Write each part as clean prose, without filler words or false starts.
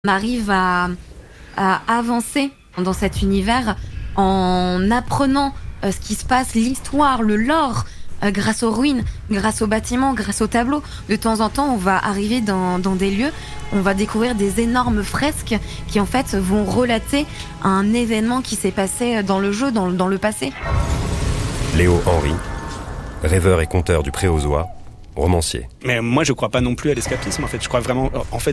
On arrive à avancer dans cet univers en apprenant ce qui se passe, l'histoire, le lore, grâce aux ruines, grâce aux bâtiments, grâce aux tableaux. De temps en temps, on va arriver dans des lieux, on va découvrir des énormes fresques qui en fait vont relater un événement qui s'est passé dans le jeu, dans le passé. Léo Henry, rêveur et conteur du Préauzois, romancier. Mais moi, je crois pas non plus à l'escapisme. En fait, je crois vraiment,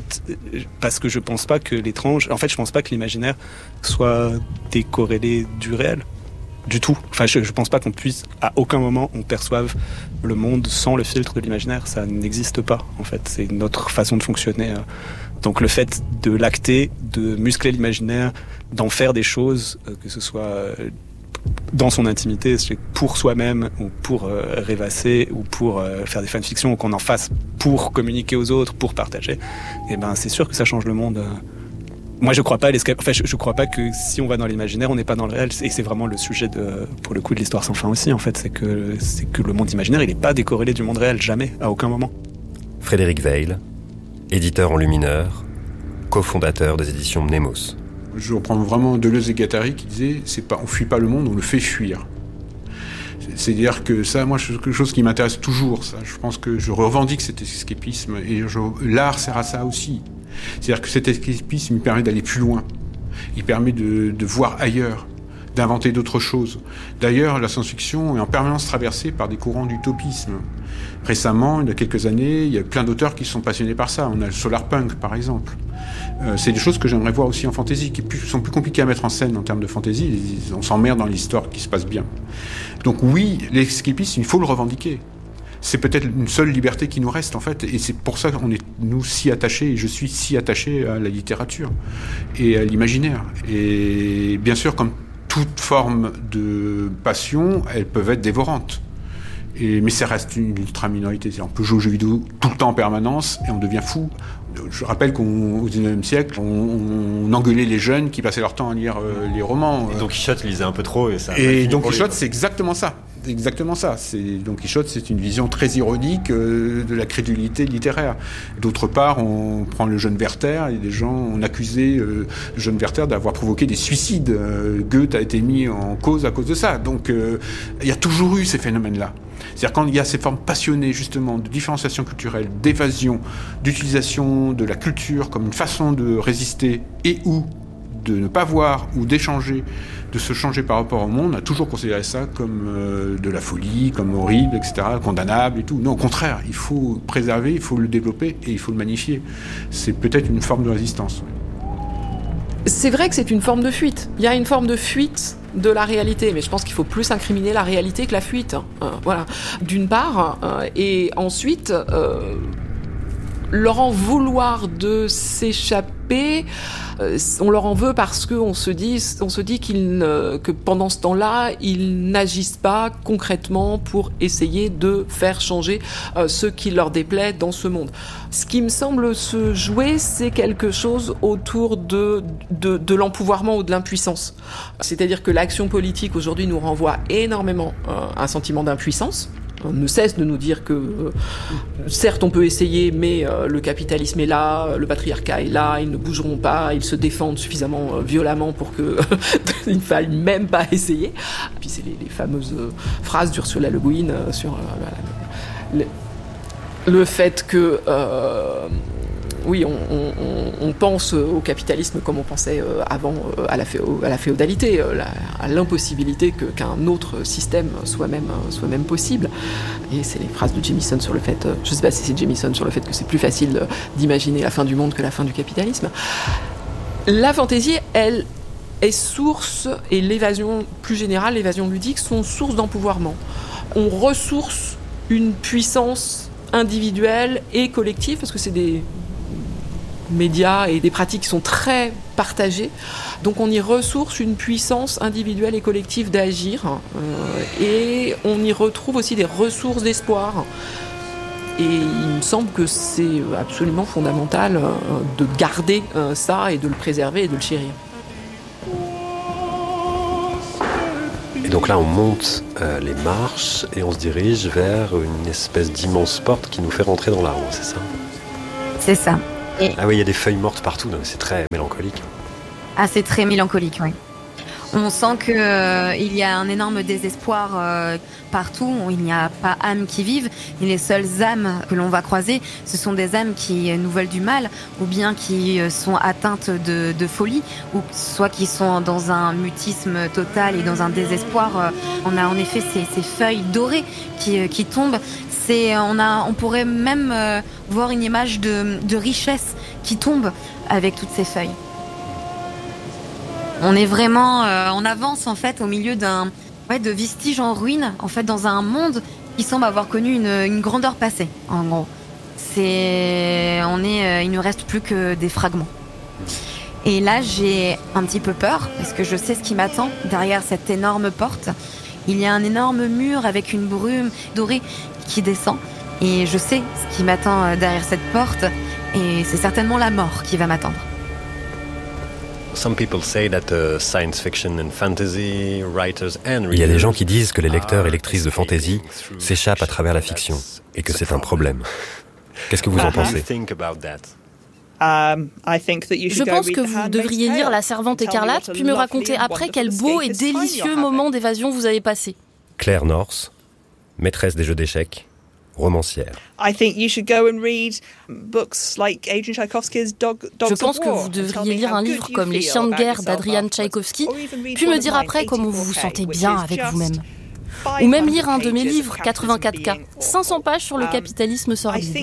parce que je pense pas que l'étrange, je pense pas que l'imaginaire soit décorrélé du réel, du tout. Enfin, je pense pas qu'on puisse, à aucun moment, on perçoive le monde sans le filtre de l'imaginaire. Ça n'existe pas. En fait, c'est notre façon de fonctionner. Donc, le fait de l'acter, de muscler l'imaginaire, d'en faire des choses, que ce soit dans son intimité, pour soi-même ou pour rêvasser ou pour faire des fanfictions ou qu'on en fasse pour communiquer aux autres, pour partager, et ben c'est sûr que ça change le monde. Moi je crois pas à je crois pas que si on va dans l'imaginaire on n'est pas dans le réel, et c'est vraiment le sujet pour le coup de l'histoire sans fin aussi en fait, c'est que le monde imaginaire il est pas décorrélé du monde réel, jamais, à aucun moment. Frédéric Weil, éditeur en Lumineur, cofondateur des éditions Mnemos. Je reprends vraiment Deleuze et Guattari qui disaient on fuit pas le monde, on le fait fuir. C'est-à-dire que ça, moi, c'est quelque chose qui m'intéresse toujours. Ça, je pense que je revendique cet escapisme et l'art sert à ça aussi. C'est-à-dire que cet escapisme il permet d'aller plus loin. Il permet de voir ailleurs, d'inventer d'autres choses. D'ailleurs, la science-fiction est en permanence traversée par des courants d'utopisme. Récemment, il y a quelques années, il y a plein d'auteurs qui sont passionnés par ça. On a le solarpunk, par exemple. C'est des choses que j'aimerais voir aussi en fantasy, qui sont plus compliquées à mettre en scène en termes de fantasy. On s'emmerde dans l'histoire qui se passe bien. Donc oui, l'escapisme, il faut le revendiquer. C'est peut-être une seule liberté qui nous reste, en fait. Et c'est pour ça qu'on est, nous, si attachés, et je suis si attaché à la littérature et à l'imaginaire. Et bien sûr, comme toute forme de passion, elles peuvent être dévorantes. Mais ça reste une ultra-minorité. On peut jouer aux jeux vidéo tout le temps en permanence et on devient fou. Je rappelle qu'au XIXe siècle, on engueulait les jeunes qui passaient leur temps à lire les romans. Et Don Quichotte lisait un peu trop et ça. Et Don Quichotte, c'est exactement ça. Don Quichotte, c'est une vision très ironique de la crédulité littéraire. D'autre part, on prend le jeune Werther et des gens ont accusé le jeune Werther d'avoir provoqué des suicides. Goethe a été mis en cause à cause de ça. Donc, il y a toujours eu ces phénomènes-là. C'est-à-dire quand il y a ces formes passionnées justement de différenciation culturelle, d'évasion, d'utilisation de la culture comme une façon de résister et ou de ne pas voir ou d'échanger, de se changer par rapport au monde, on a toujours considéré ça comme de la folie, comme horrible, etc., condamnable et tout. Non, au contraire, il faut préserver, il faut le développer et il faut le magnifier. C'est peut-être une forme de résistance. C'est vrai que c'est une forme de fuite. Il y a une forme de fuite de la réalité, mais je pense qu'il faut plus incriminer la réalité que la fuite. Voilà, d'une part, et ensuite, leur en vouloir de s'échapper, on leur en veut parce qu'on se dit que pendant ce temps-là, ils n'agissent pas concrètement pour essayer de faire changer ce qui leur déplaît dans ce monde. Ce qui me semble se jouer, c'est quelque chose autour de l'empouvoirment ou de l'impuissance. C'est-à-dire que l'action politique aujourd'hui nous renvoie énormément à un sentiment d'impuissance. On ne cesse de nous dire que, certes, on peut essayer, mais le capitalisme est là, le patriarcat est là, ils ne bougeront pas, ils se défendent suffisamment violemment pour que il ne faille même pas essayer. Et puis c'est les fameuses phrases d'Ursula Le Guin sur le fait que oui, on pense au capitalisme comme on pensait avant à la féodalité, à l'impossibilité qu'un autre système soit même possible. Et c'est les phrases de Jamieson sur le fait, je ne sais pas si c'est Jamieson, sur le fait que c'est plus facile d'imaginer la fin du monde que la fin du capitalisme. La fantaisie, elle, est source, et l'évasion plus générale, l'évasion ludique, sont source d'empouvoirment. On ressource une puissance individuelle et collective, parce que c'est des médias et des pratiques qui sont très partagées. Donc on y ressource une puissance individuelle et collective d'agir, et on y retrouve aussi des ressources d'espoir. Et il me semble que c'est absolument fondamental de garder ça et de le préserver et de le chérir. Et donc là, on monte les marches et on se dirige vers une espèce d'immense porte qui nous fait rentrer dans l'arbre, c'est ça ? C'est ça. Ah oui, il y a des feuilles mortes partout, donc c'est très mélancolique. Ah, c'est très mélancolique, oui. On sent que il y a un énorme désespoir partout. Il n'y a pas âme qui vive. Et les seules âmes que l'on va croiser, ce sont des âmes qui nous veulent du mal, ou bien qui sont atteintes de folie, ou soit qui sont dans un mutisme total et dans un désespoir. On a en effet ces feuilles dorées qui tombent. On pourrait même voir une image de richesse qui tombe avec toutes ces feuilles. On est vraiment, on avance en fait au milieu de vestiges en ruine, en fait dans un monde qui semble avoir connu une grandeur passée. En gros, il ne reste plus que des fragments. Et là, j'ai un petit peu peur parce que je sais ce qui m'attend derrière cette énorme porte. Il y a un énorme mur avec une brume dorée qui descend, et je sais ce qui m'attend derrière cette porte, et c'est certainement la mort qui va m'attendre. Some people say that science fiction and fantasy writers and Il y a des gens qui disent que les lecteurs et lectrices de fantasy s'échappent à travers la fiction et que c'est un problème. Qu'est-ce que vous en pensez ? Je pense que vous devriez lire La Servante écarlate, puis me raconter après quel beau et délicieux moment d'évasion vous avez passé. Claire North, maîtresse des jeux d'échecs, romancière. Je pense que vous devriez lire un livre comme Les Chiens de guerre d'Adrian Tchaïkovski, puis me dire après comment vous vous sentez bien avec vous-même. Ou même lire un de mes livres, 84K, 500 pages sur le capitalisme sordide.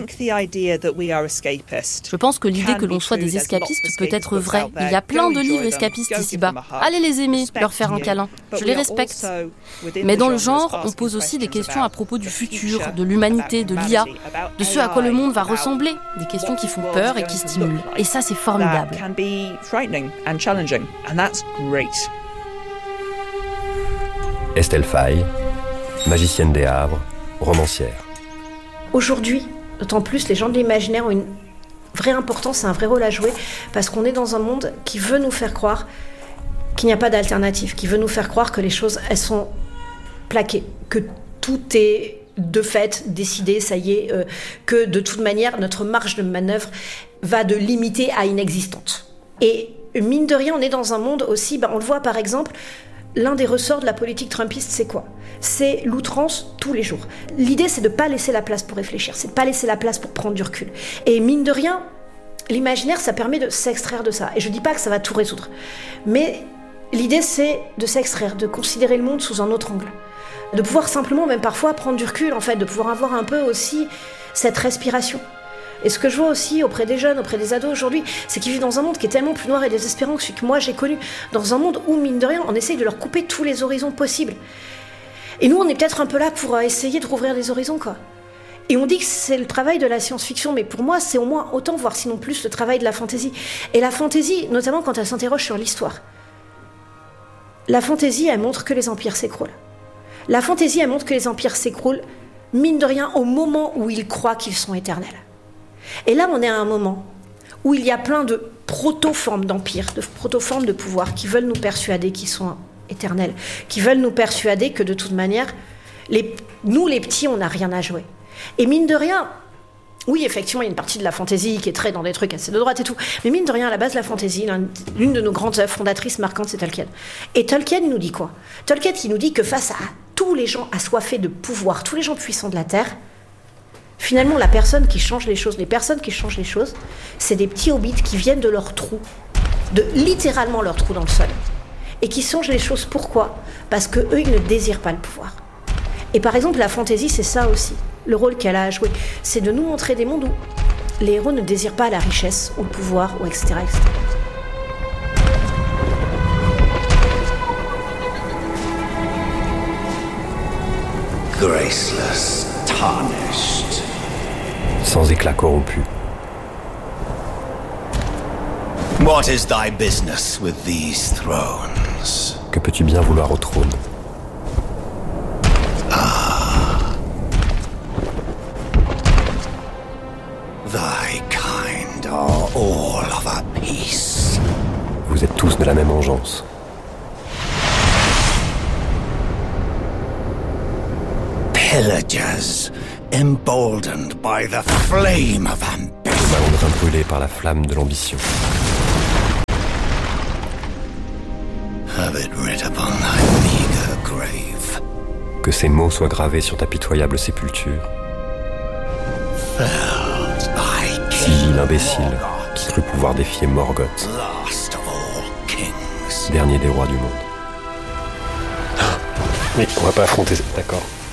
Je pense que l'idée que l'on soit des escapistes peut être vraie. Il y a plein de livres escapistes ici-bas. Allez les aimer, leur faire un câlin. Je les respecte. Mais dans le genre, on pose aussi des questions à propos du futur, de l'humanité, de l'IA, de ce à quoi le monde va ressembler. Des questions qui font peur et qui stimulent. Et ça, c'est formidable. Estelle Faye, magicienne des Havres, romancière. Aujourd'hui, d'autant plus, les gens de l'imaginaire ont une vraie importance, un vrai rôle à jouer, parce qu'on est dans un monde qui veut nous faire croire qu'il n'y a pas d'alternative, qui veut nous faire croire que les choses, elles sont plaquées, que tout est de fait décidé, ça y est, que de toute manière, notre marge de manœuvre va de limitée à inexistante. Et mine de rien, on est dans un monde aussi, on le voit par exemple, l'un des ressorts de la politique trumpiste, c'est quoi ? C'est l'outrance tous les jours. L'idée, c'est de ne pas laisser la place pour réfléchir, c'est de ne pas laisser la place pour prendre du recul. Et mine de rien, l'imaginaire, ça permet de s'extraire de ça. Et je ne dis pas que ça va tout résoudre. Mais l'idée, c'est de s'extraire, de considérer le monde sous un autre angle. De pouvoir simplement, même parfois, prendre du recul, en fait, de pouvoir avoir un peu aussi cette respiration. Et ce que je vois aussi auprès des jeunes, auprès des ados aujourd'hui, c'est qu'ils vivent dans un monde qui est tellement plus noir et désespérant que celui que moi j'ai connu. Dans un monde où, mine de rien, on essaye de leur couper tous les horizons possibles. Et nous, on est peut-être un peu là pour essayer de rouvrir les horizons, quoi. Et on dit que c'est le travail de la science-fiction, mais pour moi, c'est au moins autant, voire sinon plus, le travail de la fantaisie. Et la fantaisie, notamment quand elle s'interroge sur l'histoire. La fantaisie, elle montre que les empires s'écroulent. La fantaisie, elle montre que les empires s'écroulent, mine de rien, au moment où ils croient qu'ils sont éternels. Et là, on est à un moment où il y a plein de proto-formes d'empire, de proto-formes de pouvoir qui veulent nous persuader qu'ils sont éternels, qui veulent nous persuader que de toute manière, nous les petits, on n'a rien à jouer. Et mine de rien, oui, effectivement, il y a une partie de la fantaisie qui est très dans des trucs assez de droite et tout, mais mine de rien, à la base de la fantaisie, l'une de nos grandes œuvres fondatrices marquantes, c'est Tolkien. Et Tolkien nous dit quoi ? Tolkien, il nous dit que face à tous les gens assoiffés de pouvoir, tous les gens puissants de la Terre, finalement, la personne qui change les choses, les personnes qui changent les choses, c'est des petits hobbits qui viennent de leur trou, de littéralement leur trou dans le sol, et qui changent les choses. Pourquoi ? Parce que eux, ils ne désirent pas le pouvoir. Et par exemple, la fantaisie, c'est ça aussi. Le rôle qu'elle a à jouer, c'est de nous montrer des mondes où les héros ne désirent pas la richesse, ou le pouvoir, ou etc., etc. Graceless, tarnished. Sans éclat corrompu. What is thy business with these thrones? Que peux-tu bien vouloir au trône ? Thy kind are all of a piece. Vous êtes tous de la même engeance. Pillagers, emboldened by the flame of ambition. Le ballon de rein brûlé par la flamme de l'ambition. Have it writ upon thy meager grave. Que ces mots soient gravés sur ta pitoyable sépulture. Felled by Si l'imbécile qui crut pouvoir défier Morgoth, last of all kings. dernier des rois du monde. Oui, on va pas affronter... D'accord.